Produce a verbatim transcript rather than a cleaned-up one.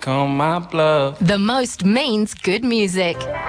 on my bluff. The most means good music.